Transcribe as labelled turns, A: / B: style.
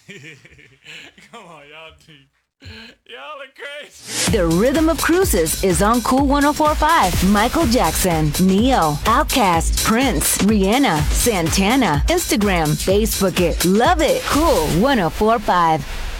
A: Come on, y'all deep. Y'all are crazy.
B: The Rhythm of Cruises is on Cool 104.5. Michael Jackson, Neo, Outkast, Prince, Rihanna, Santana. Instagram, Facebook it. Love it. Cool 104.5.